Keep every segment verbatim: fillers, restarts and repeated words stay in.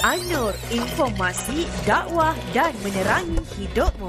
An-Nur, informasi, dakwah dan menerangi hidupmu.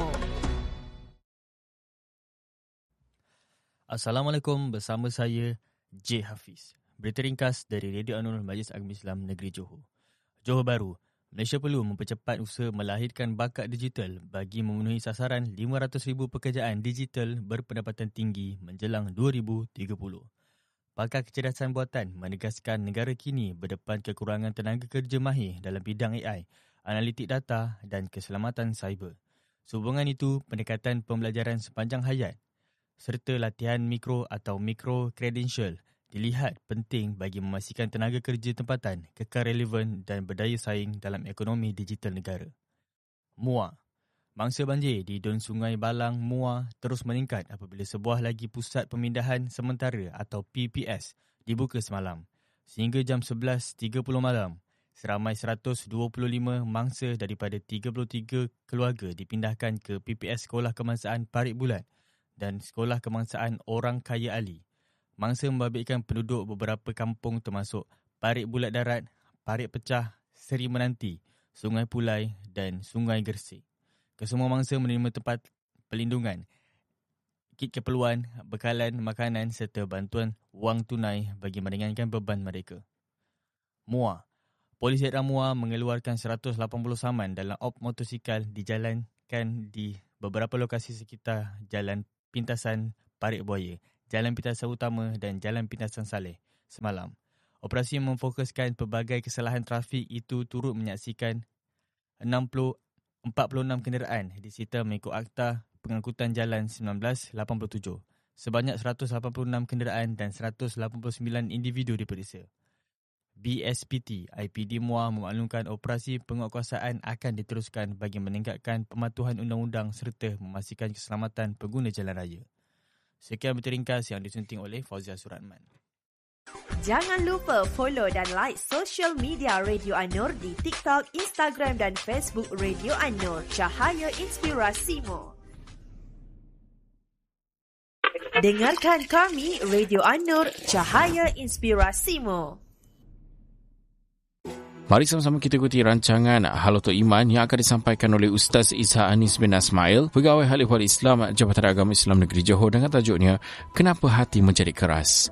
Assalamualaikum, bersama saya J. Hafiz. Berita ringkas dari Radio An-Nur Majlis Agama Islam Negeri Johor. Johor Bahru, Malaysia perlu mempercepat usaha melahirkan bakat digital bagi memenuhi sasaran lima ratus ribu pekerjaan digital berpendapatan tinggi menjelang dua ribu tiga puluh. Pakar kecerdasan buatan menegaskan negara kini berdepan kekurangan tenaga kerja mahir dalam bidang A I, analitik data dan keselamatan cyber. Sehubungan itu, pendekatan pembelajaran sepanjang hayat serta latihan mikro atau mikro credential dilihat penting bagi memastikan tenaga kerja tempatan kekal relevan dan berdaya saing dalam ekonomi digital negara. Mua. Mangsa banjir di Dun Sungai Balang, Mua terus meningkat apabila sebuah lagi pusat pemindahan sementara atau P P S dibuka semalam. Sehingga jam sebelas tiga puluh malam, seramai seratus dua puluh lima mangsa daripada tiga puluh tiga keluarga dipindahkan ke P P S Sekolah Kebangsaan Parit Bulat dan Sekolah Kebangsaan Orang Kaya Ali. Mangsa membabitkan penduduk beberapa kampung termasuk Parit Bulat Darat, Parit Pecah, Seri Menanti, Sungai Pulai dan Sungai Gersik. Kesemua mangsa menerima tempat pelindungan, kit keperluan, bekalan makanan serta bantuan wang tunai bagi meringankan beban mereka. Mua. Polis daerah Mua mengeluarkan seratus lapan puluh saman dalam op motosikal dijalankan di beberapa lokasi sekitar Jalan Pintasan Parit Buaya, Jalan Pintasan Utama dan Jalan Pintasan Saleh semalam. Operasi memfokuskan pelbagai kesalahan trafik itu turut menyaksikan empat puluh enam kenderaan disita mengikut Akta Pengangkutan Jalan seribu sembilan ratus lapan puluh tujuh. Sebanyak seratus lapan puluh enam kenderaan dan seratus lapan puluh sembilan individu diperiksa. B S P T I P D Mua memaklumkan operasi penguatkuasaan akan diteruskan bagi meningkatkan pematuhan undang-undang serta memastikan keselamatan pengguna jalan raya. Sekian berita ringkas yang disunting oleh Fauzia Suratman. Jangan lupa follow dan like social media Radio An-Nur di TikTok, Instagram dan Facebook Radio An-Nur, Cahaya Inspirasimu. Dengarkan kami Radio An-Nur, Cahaya Inspirasimu. Mari sama-sama kita ikuti rancangan Haloto Iman yang akan disampaikan oleh Ustaz Isa Anis bin Asmail, Pegawai Hal Ehwal Islam Jabatan Agama Islam Negeri Johor, dengan tajuknya Kenapa Hati Menjadi Keras.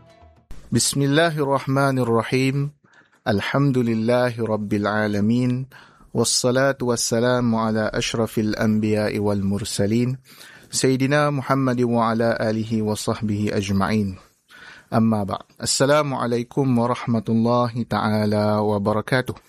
Bismillahirrahmanirrahim. Alhamdulillahi Rabbil Alamin. Wassalatu wassalamu ala ashrafil anbiya'i wal mursalin. Sayyidina Muhammad wa ala alihi wa sahbihi ajma'in. Amma ba'd. Assalamualaikum warahmatullahi ta'ala wabarakatuh.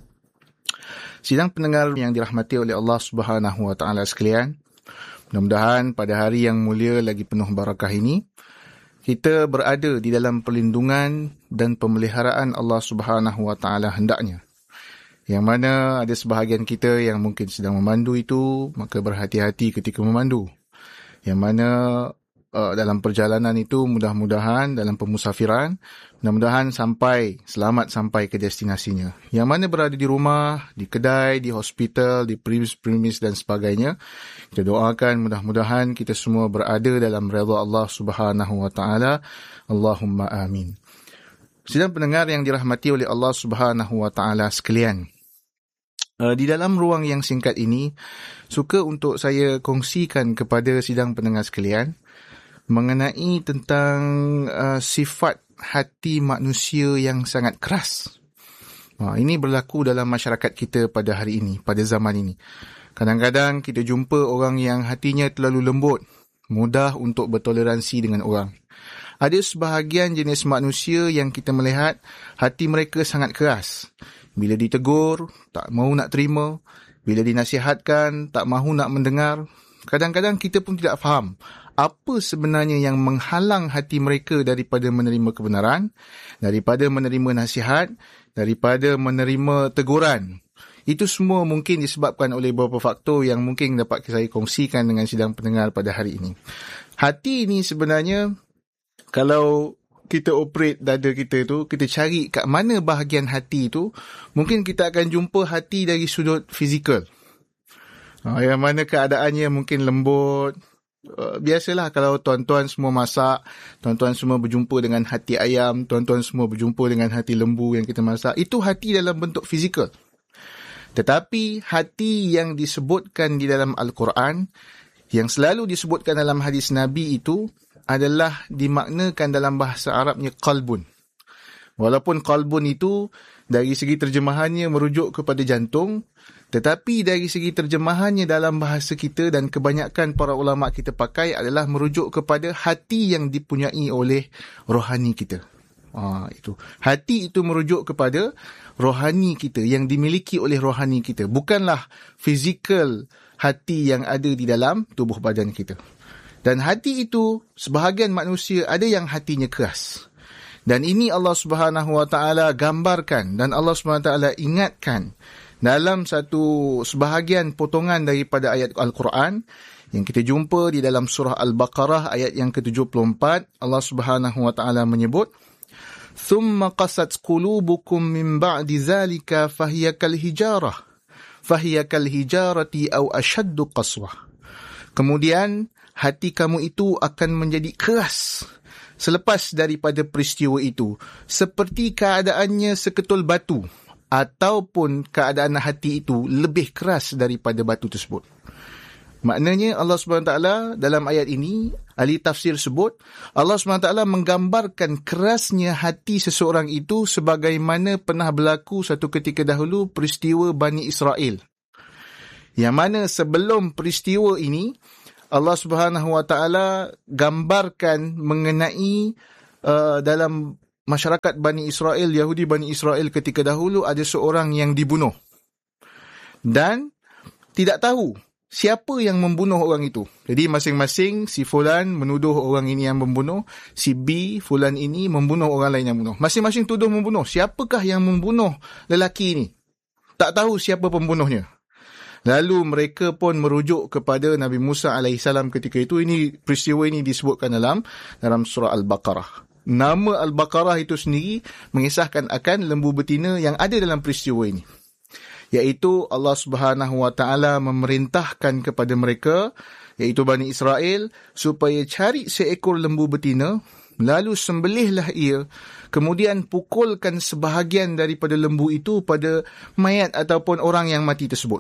Sidang pendengar yang dirahmati oleh Allah Subhanahu wa ta'ala sekalian, mudah-mudahan pada hari yang mulia lagi penuh barakah ini, kita berada di dalam perlindungan dan pemeliharaan Allah Subhanahu wa taala hendaknya. Yang mana ada sebahagian kita yang mungkin sedang memandu itu, maka berhati-hati ketika memandu. Yang mana uh, dalam perjalanan itu mudah-mudahan dalam pemusafiran, mudah-mudahan sampai selamat sampai ke destinasinya. Yang mana berada di rumah, di kedai, di hospital, di premis-premis dan sebagainya, kita doakan mudah-mudahan kita semua berada dalam redha Allah Subhanahu wa taala. Allahumma amin. Sidang pendengar yang dirahmati oleh Allah Subhanahu wa taala sekalian, Uh, di dalam ruang yang singkat ini, suka untuk saya kongsikan kepada sidang pendengar sekalian mengenai tentang uh, sifat hati manusia yang sangat keras. Uh, ini berlaku dalam masyarakat kita pada hari ini, pada zaman ini. Kadang-kadang kita jumpa orang yang hatinya terlalu lembut, mudah untuk bertoleransi dengan orang. Ada sebahagian jenis manusia yang kita melihat hati mereka sangat keras. Bila ditegur, tak mahu nak terima. Bila dinasihatkan, tak mahu nak mendengar. Kadang-kadang kita pun tidak faham apa sebenarnya yang menghalang hati mereka daripada menerima kebenaran, daripada menerima nasihat, daripada menerima teguran. Itu semua mungkin disebabkan oleh beberapa faktor yang mungkin dapat saya kongsikan dengan sidang pendengar pada hari ini. Hati ini sebenarnya, kalau kita operate dada kita tu, kita cari kat mana bahagian hati tu, mungkin kita akan jumpa hati dari sudut fizikal. Yang mana keadaannya mungkin lembut. Biasalah kalau tuan-tuan semua masak, tuan-tuan semua berjumpa dengan hati ayam, tuan-tuan semua berjumpa dengan hati lembu yang kita masak. Itu hati dalam bentuk fizikal. Tetapi hati yang disebutkan di dalam Al-Quran, yang selalu disebutkan dalam hadis Nabi itu adalah dimaknakan dalam bahasa Arabnya qalbun. Walaupun qalbun itu dari segi terjemahannya merujuk kepada jantung, tetapi dari segi terjemahannya dalam bahasa kita dan kebanyakan para ulama kita pakai adalah merujuk kepada hati yang dipunyai oleh rohani kita. Ha, itu. Hati itu merujuk kepada rohani kita, yang dimiliki oleh rohani kita. Bukanlah fizikal hati yang ada di dalam tubuh badan kita. Dan hati itu, sebahagian manusia ada yang hatinya keras. Dan ini Allah Subhanahu Wa Taala gambarkan dan Allah Subhanahu Wa Taala ingatkan dalam satu sebahagian potongan daripada ayat Al-Quran yang kita jumpa di dalam surah Al-Baqarah ayat yang ke tujuh puluh empat. Allah Subhanahu Wa Taala menyebut, "Thumma qasat qulubukum min ba'di zalika fahiya kal hijarah fahiya kal hijarati aw ashaddu qaswah." Kemudian hati kamu itu akan menjadi keras selepas daripada peristiwa itu, seperti keadaannya seketul batu, ataupun keadaan hati itu lebih keras daripada batu tersebut. Maknanya Allah subhanahu wa taala dalam ayat ini, ahli tafsir sebut, Allah subhanahu wa taala menggambarkan kerasnya hati seseorang itu sebagaimana pernah berlaku satu ketika dahulu peristiwa Bani Israel. Yang mana sebelum peristiwa ini, Allah Subhanahu Wa Taala gambarkan mengenai uh, dalam masyarakat Bani Israel, Yahudi Bani Israel ketika dahulu ada seorang yang dibunuh. Dan tidak tahu siapa yang membunuh orang itu. Jadi masing-masing si Fulan menuduh orang ini yang membunuh, si B, Fulan ini membunuh orang lain yang membunuh. Masing-masing tuduh membunuh. Siapakah yang membunuh lelaki ini? Tak tahu siapa pembunuhnya. Lalu mereka pun merujuk kepada Nabi Musa alaihissalam ketika itu. Ini peristiwa ini disebutkan dalam dalam surah Al-Baqarah. Nama Al-Baqarah itu sendiri mengisahkan akan lembu betina yang ada dalam peristiwa ini. Iaitu Allah Subhanahu Wa Taala memerintahkan kepada mereka, iaitu Bani Israel, supaya cari seekor lembu betina, lalu sembelihlah ia, kemudian pukulkan sebahagian daripada lembu itu pada mayat ataupun orang yang mati tersebut.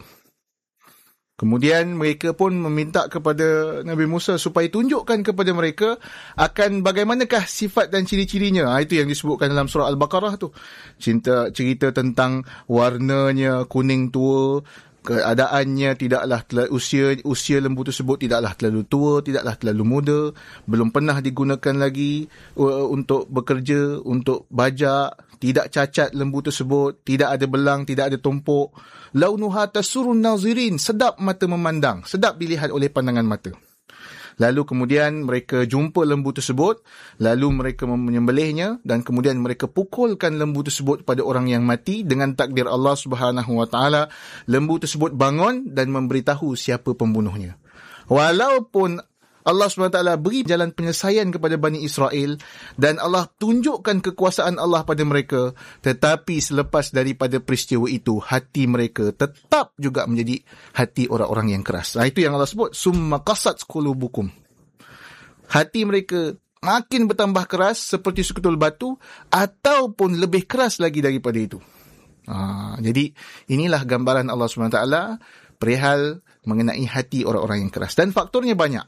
Kemudian mereka pun meminta kepada Nabi Musa supaya tunjukkan kepada mereka akan bagaimanakah sifat dan ciri-cirinya. Ha, itu yang disebutkan dalam surah Al-Baqarah tu. Cinta, cerita tentang warnanya kuning tua, keadaannya tidaklah terlalu, usia usia lembu tersebut tidaklah terlalu tua, tidaklah terlalu muda, belum pernah digunakan lagi uh, untuk bekerja, untuk bajak, tidak cacat lembu tersebut, tidak ada belang, tidak ada tumpuk. Launuha tasurun nazirin, sedap mata memandang, sedap dilihat oleh pandangan mata. Lalu kemudian mereka jumpa lembu tersebut, lalu mereka menyembelihnya dan kemudian mereka pukulkan lembu tersebut pada orang yang mati. Dengan takdir Allah Subhanahu Wa Taala, lembu tersebut bangun dan memberitahu siapa pembunuhnya. Walaupun Allah subhanahu wa taala beri jalan penyelesaian kepada Bani Israel dan Allah tunjukkan kekuasaan Allah pada mereka, tetapi selepas daripada peristiwa itu, hati mereka tetap juga menjadi hati orang-orang yang keras. Nah, itu yang Allah sebut, summa qasat qulubukum. Hati mereka makin bertambah keras seperti seketul batu ataupun lebih keras lagi daripada itu. Ha, jadi inilah gambaran Allah subhanahu wa taala perihal mengenai hati orang-orang yang keras. Dan faktornya banyak.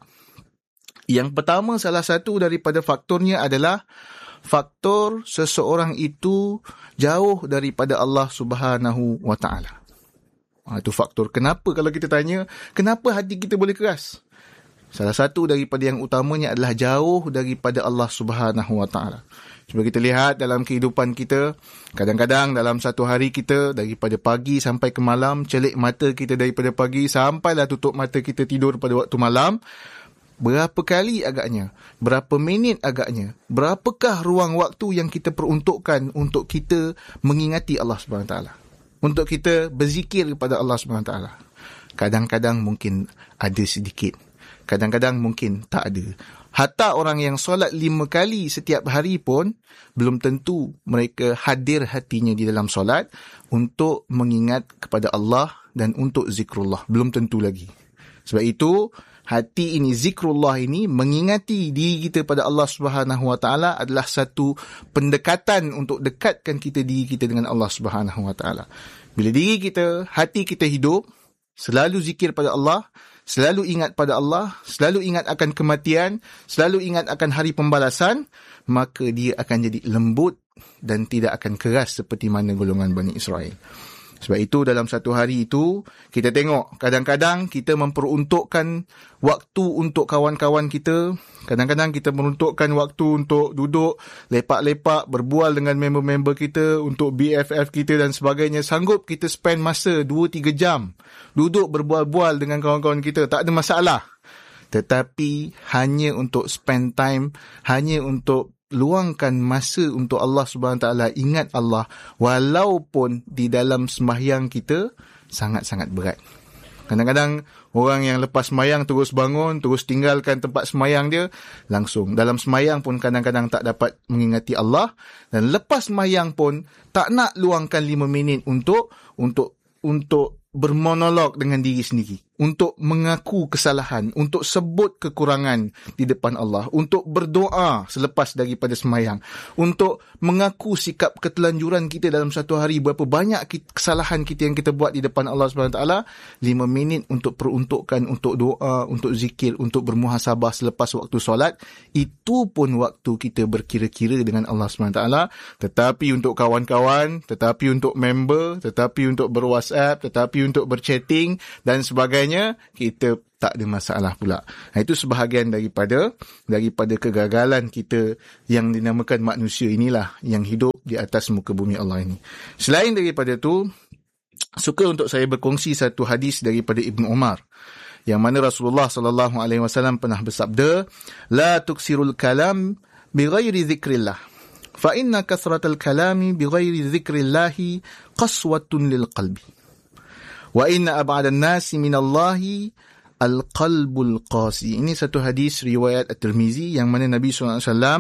Yang pertama, salah satu daripada faktornya adalah faktor seseorang itu jauh daripada Allah Subhanahu Wa Taala. Ha, itu faktor. Kenapa kalau kita tanya, kenapa hati kita boleh keras? Salah satu daripada yang utamanya adalah jauh daripada Allah Subhanahu Wa Taala. Cuba kita lihat dalam kehidupan kita, kadang-kadang dalam satu hari kita daripada pagi sampai ke malam, celik mata kita daripada pagi sampailah tutup mata kita tidur pada waktu malam. Berapa kali agaknya, berapa minit agaknya, berapakah ruang waktu yang kita peruntukkan untuk kita mengingati Allah subhanahu wa taala, untuk kita berzikir kepada Allah subhanahu wa taala. Kadang-kadang mungkin ada sedikit, kadang-kadang mungkin tak ada. Hatta orang yang solat lima kali setiap hari pun belum tentu mereka hadir hatinya di dalam solat untuk mengingat kepada Allah dan untuk zikrullah. Belum tentu lagi. Sebab itu hati ini, zikrullah ini, mengingati diri kita pada Allah Subhanahu Wa Taala adalah satu pendekatan untuk dekatkan kita diri kita dengan Allah Subhanahu Wa Taala. Bila diri kita, hati kita hidup, selalu zikir pada Allah, selalu ingat pada Allah, selalu ingat akan kematian, selalu ingat akan hari pembalasan, maka dia akan jadi lembut dan tidak akan keras seperti mana golongan Bani Israel. Sebab itu dalam satu hari itu, kita tengok kadang-kadang kita memperuntukkan waktu untuk kawan-kawan kita. Kadang-kadang kita meruntukkan waktu untuk duduk, lepak-lepak, berbual dengan member-member kita, untuk B F F kita dan sebagainya. Sanggup kita spend masa dua tiga jam duduk berbual-bual dengan kawan-kawan kita. Tak ada masalah. Tetapi hanya untuk spend time, hanya untuk luangkan masa untuk Allah Subhanahu Wa Taala, ingat Allah, walaupun di dalam sembahyang kita sangat-sangat berat. Kadang-kadang orang yang lepas sembahyang terus bangun, terus tinggalkan tempat sembahyang dia, langsung. Dalam sembahyang pun kadang-kadang tak dapat mengingati Allah, dan lepas sembahyang pun tak nak luangkan lima minit untuk untuk untuk bermonolog dengan diri sendiri, untuk mengaku kesalahan, untuk sebut kekurangan di depan Allah, untuk berdoa selepas daripada sembahyang, untuk mengaku sikap ketelanjuran kita dalam satu hari, berapa banyak kesalahan kita yang kita buat di depan Allah subhanahu wa taala. Lima minit untuk peruntukkan untuk doa, untuk zikir, untuk bermuhasabah selepas waktu solat. Itu pun waktu kita berkira-kira dengan Allah subhanahu wa taala. Tetapi untuk kawan-kawan, tetapi untuk member, tetapi untuk berWhatsApp, tetapi untuk berchatting dan sebagainya, kita tak ada masalah pula. Nah, itu sebahagian daripada daripada kegagalan kita yang dinamakan manusia inilah, yang hidup di atas muka bumi Allah ini. Selain daripada itu, suka untuk saya berkongsi satu hadis daripada Ibnu Umar, yang mana Rasulullah sallallahu alaihi wasallam pernah bersabda, la tuksirul kalam bighairi dzikrillah, fa inna kasratal kalami bighairi dzikrillah qaswatun lil qalbi, wa inna ab'adan nasi minallahi al-qalbul qasi. Ini satu hadis riwayat At-Tirmizi, yang mana Nabi sallallahu alaihi wasallam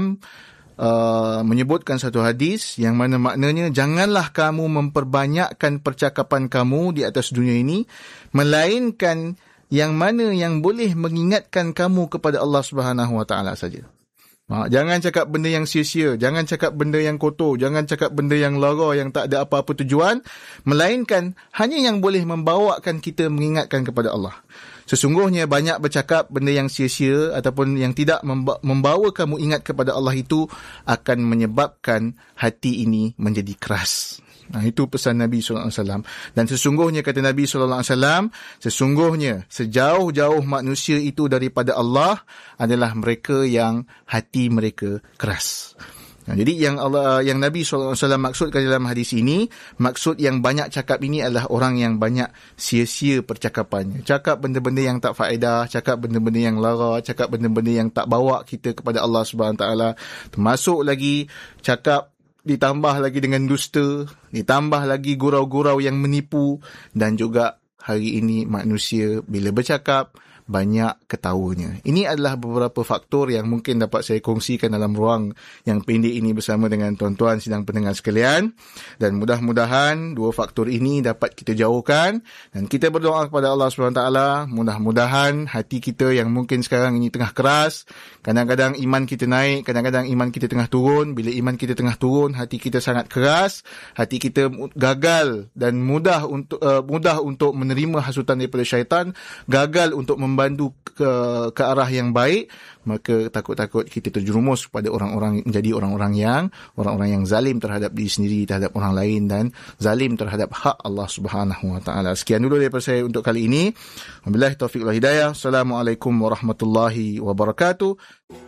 uh, menyebutkan satu hadis yang mana maknanya, janganlah kamu memperbanyakkan percakapan kamu di atas dunia ini, melainkan yang mana yang boleh mengingatkan kamu kepada Allah Subhanahu wa taala saja. Ha, jangan cakap benda yang sia-sia, jangan cakap benda yang kotor, jangan cakap benda yang lara, yang tak ada apa-apa tujuan, melainkan hanya yang boleh membawakan kita mengingatkan kepada Allah. Sesungguhnya banyak bercakap benda yang sia-sia ataupun yang tidak membawa kamu ingat kepada Allah itu akan menyebabkan hati ini menjadi keras. Nah, itu pesan Nabi sallallahu alaihi wasallam. Dan sesungguhnya, kata Nabi sallallahu alaihi wasallam, sesungguhnya sejauh-jauh manusia itu daripada Allah adalah mereka yang hati mereka keras. Nah, jadi yang Allah, yang Nabi sallallahu alaihi wasallam maksudkan dalam hadis ini, maksud yang banyak cakap ini adalah orang yang banyak sia-sia percakapannya. Cakap benda-benda yang tak faedah, cakap benda-benda yang lara, cakap benda-benda yang tak bawa kita kepada Allah Subhanahu wa taala. Termasuk lagi cakap ditambah lagi dengan dusta, ditambah lagi gurau-gurau yang menipu, dan juga hari ini manusia bila bercakap banyak ketawanya. Ini adalah beberapa faktor yang mungkin dapat saya kongsikan dalam ruang yang pendek ini bersama dengan tuan-tuan sidang pendengar sekalian, dan mudah-mudahan dua faktor ini dapat kita jauhkan, dan kita berdoa kepada Allah subhanahu wa taala, mudah-mudahan hati kita yang mungkin sekarang ini tengah keras, kadang-kadang iman kita naik, kadang-kadang iman kita tengah turun. Bila iman kita tengah turun, hati kita sangat keras, hati kita gagal dan mudah untuk uh, mudah untuk menerima hasutan daripada syaitan, gagal untuk mem membantu ke, ke arah yang baik, maka takut-takut kita terjerumus kepada orang-orang, menjadi orang-orang yang orang-orang yang zalim terhadap diri sendiri, terhadap orang lain, dan zalim terhadap hak Allah Subhanahu wa taala. Sekian dulu daripada saya untuk kali ini. Wabillahi taufiq wal hidayah. Assalamualaikum warahmatullahi wabarakatuh.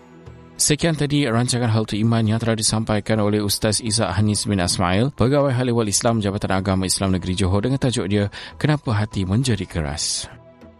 Sekian tadi rancangan Hal Tu Iman yang telah disampaikan oleh Ustaz Isa Hanis bin Asmail, Pegawai Hal Ehwal Islam Jabatan Agama Islam Negeri Johor, dengan tajuk dia, Kenapa Hati Menjadi Keras.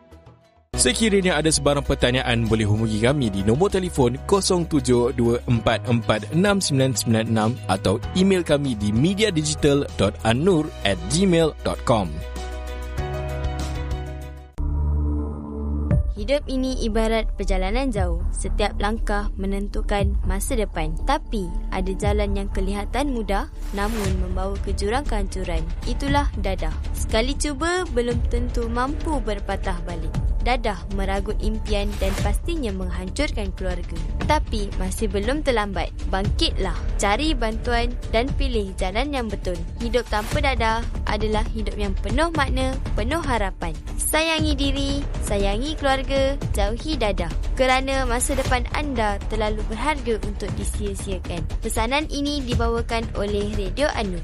Sekiranya ada sebarang pertanyaan, boleh hubungi kami di nombor telefon kosong tujuh dua empat empat enam sembilan sembilan enam atau email kami di mediadigital dot annur at gmail dot com. Hidup ini ibarat perjalanan jauh. Setiap langkah menentukan masa depan. Tapi ada jalan yang kelihatan mudah namun membawa ke jurang kehancuran. Itulah dadah. Sekali cuba belum tentu mampu berpatah balik. Dadah meragut impian dan pastinya menghancurkan keluarga. Tapi masih belum terlambat. Bangkitlah, cari bantuan dan pilih jalan yang betul. Hidup tanpa dadah adalah hidup yang penuh makna, penuh harapan. Sayangi diri, sayangi keluarga, jauhi dadah. Kerana masa depan anda terlalu berharga untuk disia-siakan. Pesanan ini dibawakan oleh Radio Anur.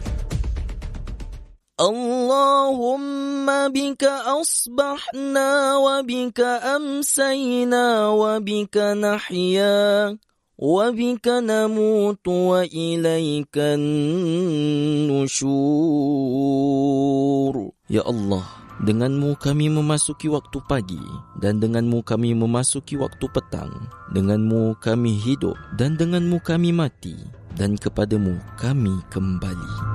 اللهم بك أصبحنا وبك أمسينا وبك نحيا وبك نموت وإليك النشور. Ya Allah, denganmu kami memasuki waktu pagi dan denganmu kami memasuki waktu petang. Denganmu kami hidup dan denganmu kami mati dan kepadamu kami kembali.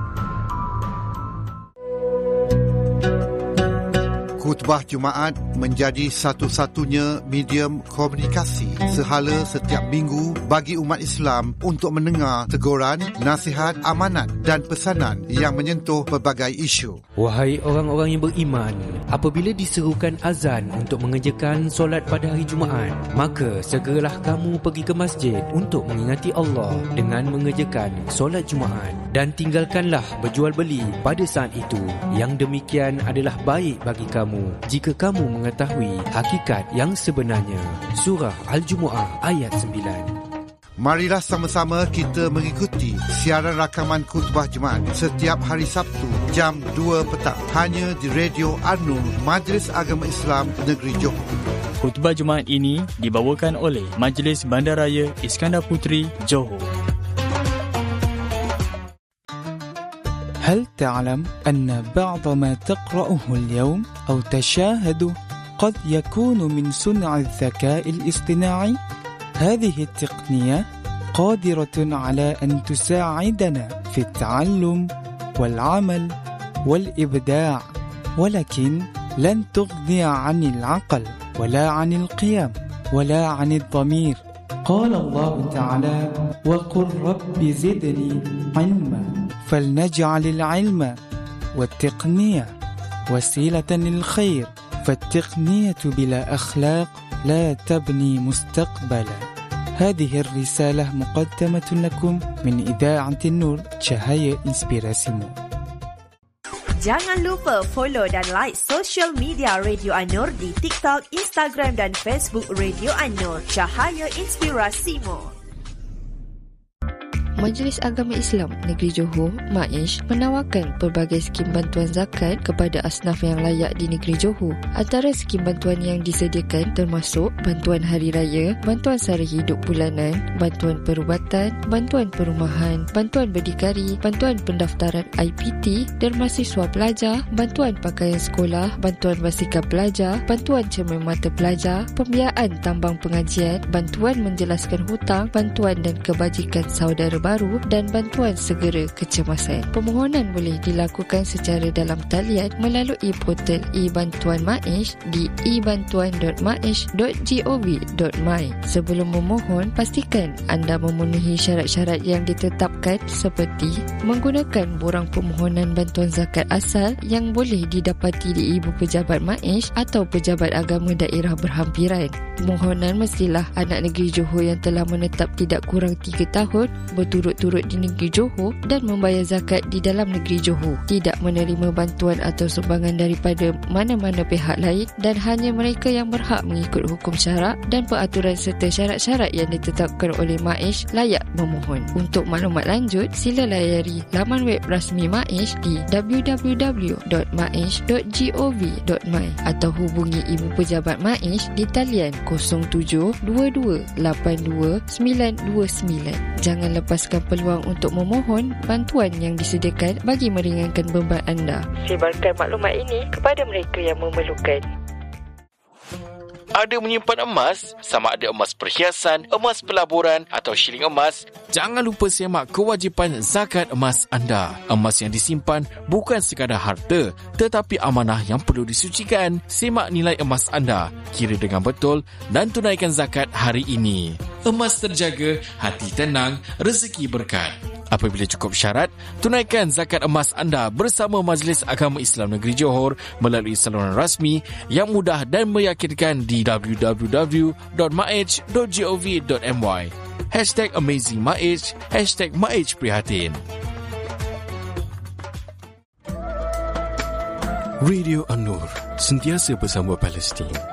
Khutbah Jumaat menjadi satu-satunya medium komunikasi sehala setiap minggu bagi umat Islam untuk mendengar teguran, nasihat, amanat dan pesanan yang menyentuh pelbagai isu. Wahai orang-orang yang beriman, apabila diserukan azan untuk mengerjakan solat pada hari Jumaat, maka segeralah kamu pergi ke masjid untuk mengingati Allah dengan mengerjakan solat Jumaat dan tinggalkanlah berjual beli pada saat itu. Yang demikian adalah baik bagi kamu jika kamu mengetahui hakikat yang sebenarnya. Surah Al-Jumu'ah ayat sembilan. Marilah sama-sama kita mengikuti siaran rakaman khutbah Jumaat setiap hari Sabtu jam dua petang hanya di Radio Anur Majlis Agama Islam Negeri Johor. Khutbah Jumaat ini dibawakan oleh Majlis Bandaraya Iskandar Puteri, Johor. هل تعلم أن بعض ما تقرأه اليوم أو تشاهده قد يكون من صنع الذكاء الاصطناعي؟ هذه التقنية قادرة على أن تساعدنا في التعلم والعمل والإبداع، ولكن لن تغني عن العقل ولا عن القيم ولا عن الضمير. قال الله تعالى: وقل رب زدني علما. فلنجعل العلم والتقنية وسيلة للخير، فالتقنية بلا أخلاق لا تبني مستقبلا. هذه الرسالة مقدمة لكم من إذاعة النور Cahaya Inspirasimu. Jangan lupa follow dan like social media Radio Anur di TikTok, Instagram dan Facebook Radio Anur Cahaya Inspirasimu. Majlis Agama Islam Negeri Johor, M A I S, menawarkan pelbagai skim bantuan zakat kepada asnaf yang layak di Negeri Johor. Antara skim bantuan yang disediakan termasuk bantuan hari raya, bantuan sara hidup bulanan, bantuan perubatan, bantuan perumahan, bantuan berdikari, bantuan pendaftaran I P T dan mahasiswa pelajar, bantuan pakaian sekolah, bantuan basikal pelajar, bantuan cermin mata pelajar, pembiayaan tambang pengajian, bantuan menjelaskan hutang, bantuan dan kebajikan saudara baru dan bantuan segera kecemasan. Permohonan boleh dilakukan secara dalam talian melalui portal e-bantuan M A I S di e bantuan dot maish dot gov dot my. Sebelum memohon, pastikan anda memenuhi syarat-syarat yang ditetapkan seperti menggunakan borang permohonan bantuan zakat asal yang boleh didapati di ibu pejabat M A I S atau pejabat agama daerah berhampiran. Permohonan mestilah anak negeri Johor yang telah menetap tidak kurang tiga tahun berturut-turut di negeri Johor dan membayar zakat di dalam negeri Johor, tidak menerima bantuan atau sumbangan daripada mana-mana pihak lain dan hanya mereka yang berhak mengikut hukum syarak dan peraturan serta syarat-syarat yang ditetapkan oleh M A I S layak memohon. Untuk maklumat lanjut, sila layari laman web rasmi M A I S di w w w dot maish dot gov dot my atau hubungi ibu pejabat M A I S di talian kosong tujuh dua dua lapan dua sembilan dua sembilan. Jangan lepaskan peluang untuk memohon bantuan yang disediakan bagi meringankan beban anda. Sebarkan maklumat ini kepada mereka yang memerlukan. ada menyimpan emas, sama ada emas perhiasan, emas pelaburan atau shilling emas, jangan lupa semak kewajipan zakat emas anda. Emas yang disimpan bukan sekadar harta, tetapi amanah yang perlu disucikan. Semak nilai emas anda, kira dengan betul dan tunaikan zakat hari ini. Emas terjaga, hati tenang, rezeki berkat. Apabila cukup syarat, tunaikan zakat emas anda bersama Majlis Agama Islam Negeri Johor melalui saluran rasmi yang mudah dan meyakinkan di w w w dot maij dot gov dot my. Hashtag Amazing Maij, Hashtag Maij Prihatin. Radio An-Nur, sentiasa bersama Palestin.